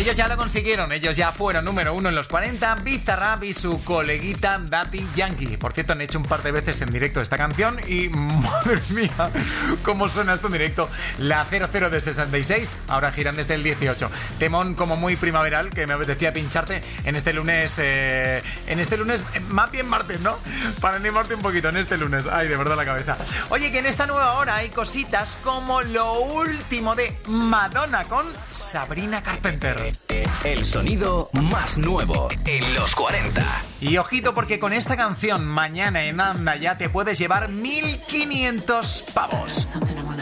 Ellos ya lo consiguieron, ellos ya fueron número 1 en los 40, Bizarrap y su coleguita Daddy Yankee. Por cierto, han hecho un par de veces en directo esta canción y madre mía, cómo suena esto en directo. La 00 de 66, ahora giran desde el 18. Temón como muy primaveral que me apetecía pincharte en este lunes, más bien martes, ¿no? Para animarte un poquito en este lunes. Ay, de verdad la cabeza. Oye, que en esta nueva hora hay cositas como lo último de Madonna con Sabrina Carpenter. El sonido más nuevo en los 40. Y ojito porque con esta canción mañana en Anda ya te puedes llevar 1.500 pavos.